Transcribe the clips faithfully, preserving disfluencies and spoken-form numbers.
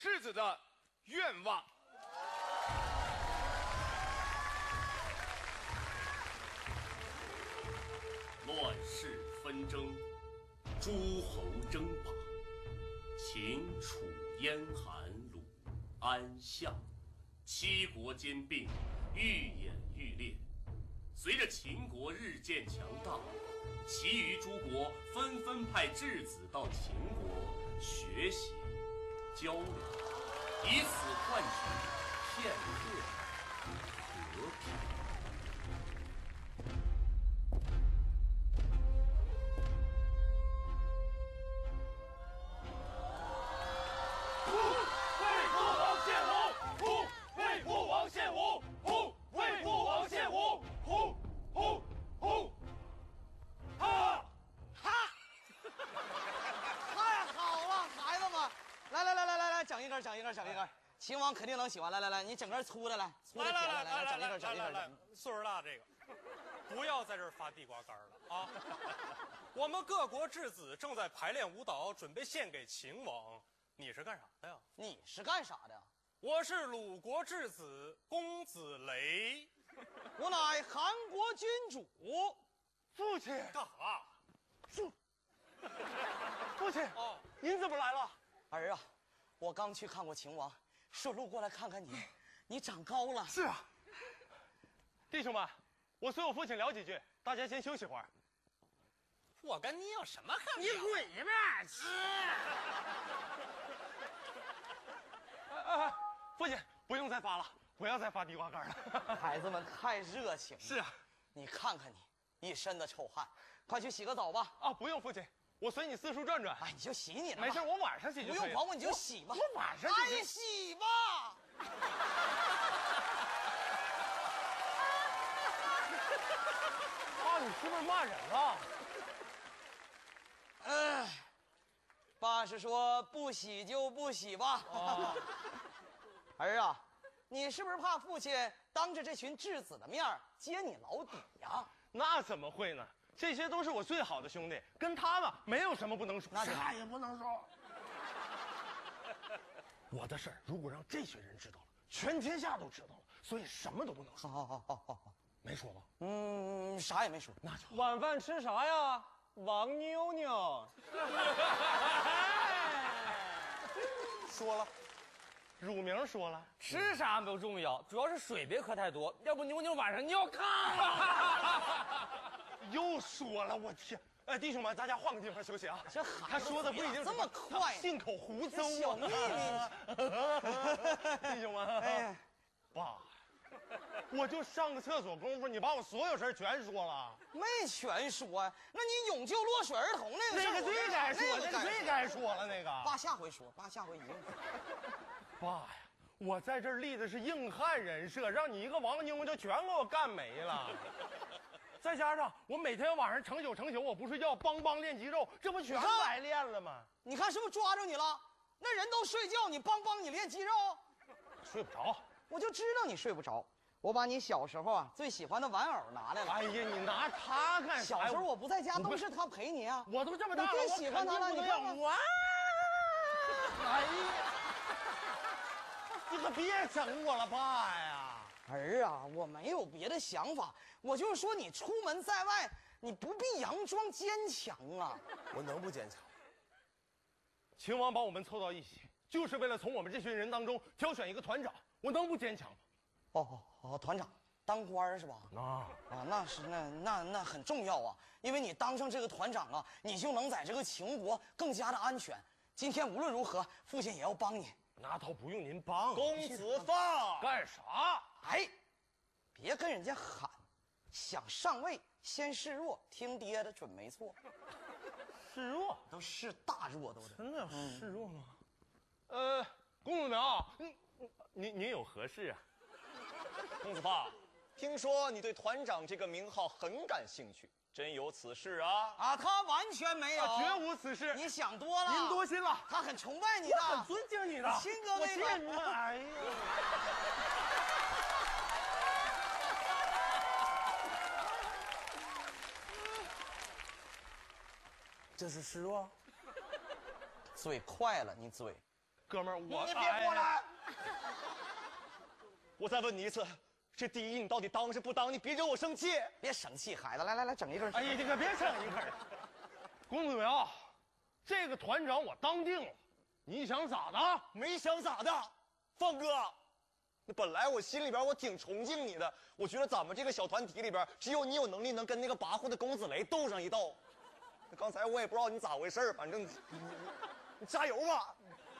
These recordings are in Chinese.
质子的愿望。 乱世纷争，诸侯争霸，秦、楚、燕、韩、鲁、安、项，七国兼并，愈演愈烈。随着秦国日渐强大，其余诸国纷纷派质子到秦国学习、交流，以此换取片刻和平。 整一根，整一根，秦王肯定能喜欢。来来来，你整根粗的来，粗的铁的来，来整一根，整一根。来， 岁数大这个，不要在这儿发地瓜干了啊！我们各国质子正在排练舞蹈，准备献给秦王。你是干啥的呀？ 你是干啥的？ 我是鲁国质子公子雷， 我乃韩国君主。 父亲干啥？ 父父亲哦，您怎么来了？ 儿啊。我刚去看过秦王，顺路过来看看你，你长高了。 是啊，弟兄们，我随我父亲聊几句，大家先休息会儿。 我跟你有什么可聊？ 你滚去呗！ 啊啊！父亲，不用再发了，不要再发地瓜干了。 孩子们太热情了。 是啊， 你看看你，一身的臭汗，快去洗个澡吧。 啊，不用，父亲。我随你四处转转。 哎，你就洗你的， 没事，我晚上洗就可以了。 不用管我，你就洗吧。 我晚上哎，洗吧。 爸，你是不是骂人了？ 哎，爸是说不洗就不洗吧。哦、儿啊，你是不是怕父亲当着这群质子的面揭你老底呀？ 那怎么会呢？这些都是我最好的兄弟，跟他们没有什么不能说， 啥也不能说。 我的事儿如果让这群人知道了，全天下都知道了，所以什么都不能说。 好好好好好， 没说吧？ 嗯，啥也没说。 那就晚饭吃啥呀？王妞妞。 说了，乳名说了， 吃啥不重要，主要是水别喝太多，要不妞妞晚上尿炕了。 又说了，我天！哎，弟兄们，大家换个地方休息啊。 这孩子他说的不一定这么快， 信口胡诌啊！ 小秘密，弟兄们，哎，爸，我就上个厕所功夫，你把我所有事全说了。 没全说呀，那你永救落水儿童那个那个最该说，那个最该说了，那个。 爸下回说，爸下回一定说。 爸呀，我在这儿立的是硬汉人设，让你一个王妞就全给我干没了。再加上我每天晚上成宿成宿我不睡觉，梆梆练肌肉，这不全白练了吗？ 你看是不是抓住你了？那人都睡觉，你梆梆你练肌肉， 睡不着。 我就知道你睡不着。我把你小时候啊最喜欢的玩偶拿来了。 哎呀，你拿它干啥？ 小时候我不在家，都是他陪你啊。 我都这么大了， 你最喜欢他了，你看看。 哇！哎呀，你可别整我了，爸呀！ 儿啊，我没有别的想法，我就是说你出门在外，你不必佯装坚强啊。 我能不坚强？秦王把我们凑到一起，就是为了从我们这群人当中挑选一个团长，我能不坚强吗？ 哦哦哦，团长当官是吧？ 啊啊，那是那那那很重要啊，因为你当上这个团长啊，你就能在这个秦国更加的安全。今天无论如何，父亲也要帮你。 那倒不用您帮， 公子放干啥？ 哎，别跟人家喊，想上位先示弱，听爹的准没错。 示弱都是大弱都是。 真的要示弱吗？嗯、呃，公子苗，您您您有何事啊？ 公子放，听说你对团长这个名号很感兴趣，真有此事啊？ 啊，他完全没有， 绝无此事。 你想多了， 您多心了。 他很崇拜你的， 我很尊敬你的， 亲哥那个。 哎呀， 这是示弱。嘴快了，你嘴。 哥们儿，我你别过来！我再问你一次，这第一你到底当是不当？你别惹我生气。 别生气，孩子，来来来，整一根。 哎呀，你可别整一根。公子苗，这个团长我当定了，你想咋的？ 没想咋的，放哥。那本来我心里边我挺崇敬你的，我觉得咱们这个小团体里边，只有你有能力能跟那个跋扈的公子雷斗上一斗。那刚才我也不知道你咋回事，反正你你加油吧。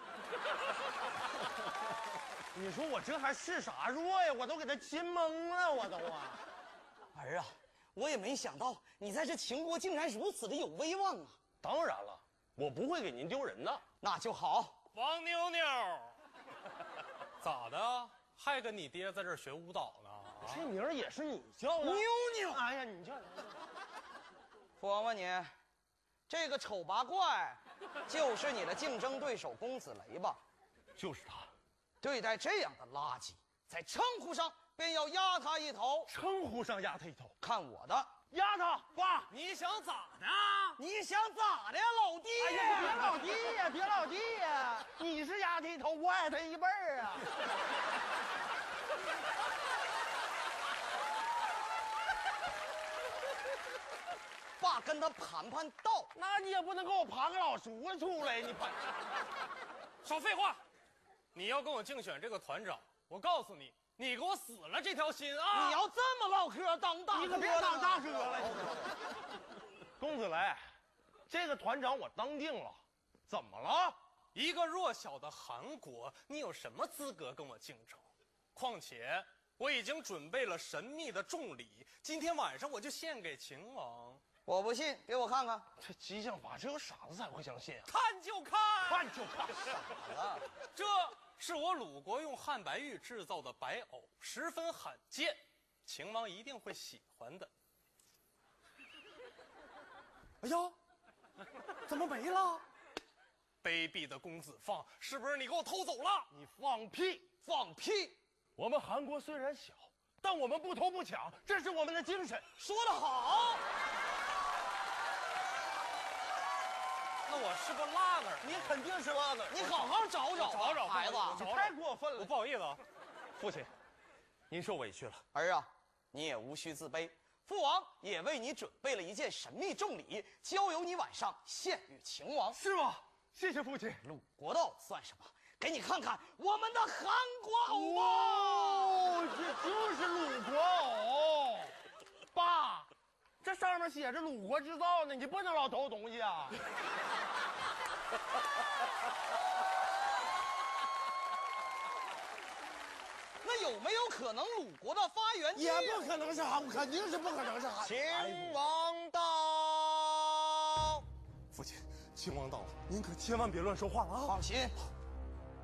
你说我这还是啥弱呀？我都给他亲懵了，我都啊！ 儿啊，我也没想到你在这秦国竟然如此的有威望啊！ 当然了，我不会给您丢人的。 那就好。 王妞妞，咋的？还跟你爹在这儿学舞蹈呢？啊、 这名儿也是你叫的？ 妞妞， 哎呀，你叫父王问你，这个丑八怪，就是你的竞争对手公子雷吧？ 就是他。 对待这样的垃圾，在称呼上便要压他一头。 称呼上压他一头， 看我的， 压他！爸， 你想咋的？ 你想咋的呀，老弟？ 哎呀，别老弟呀，别老弟呀！你是压他一头，我矮他一辈儿啊！ 爸跟他盘盘道， 那你也不能给我爬个老叔出来，你盘。 少废话！你要跟我竞选这个团长，我告诉你，你给我死了这条心啊！ 你要这么唠嗑，当大哥你可别当大哥了。公子雷，这个团长我当定了，怎么了？ 一个弱小的韩国，你有什么资格跟我竞争？况且我已经准备了神秘的重礼，今天晚上我就献给秦王。 我不信，给我看看。 这激将法，只有傻子才会相信啊！ 看就看， 看就看。 啊， 这是我鲁国用汉白玉制造的白藕，十分罕见，秦王一定会喜欢的。哎呀，怎么没了？卑鄙的公子放，是不是你给我偷走了？ 你放屁！ 放屁！ 我们韩国虽然小，但我们不偷不抢，这是我们的精神。 说得好。 那我是个拉那儿， 你肯定是拉那儿， 你好好找找吧， 找找孩子。 你太过分我了。 不好意思啊。 父亲，您受委屈了。 儿啊，你也无需自卑，父王也为你准备了一件神秘重礼，交由你晚上献与秦王。 是吗？谢谢父亲。 鲁国的藕算什么？给你看看我们的韩国藕吧。 哦，这就是鲁国藕。爸，这上面写着鲁国制造呢，你不能老偷东西啊。 那有没有可能鲁国的发源地？ 也不可能是韩国，肯定是不可能是韩国。 秦王到。 父亲，秦王到了，您可千万别乱说话了啊！ 放心，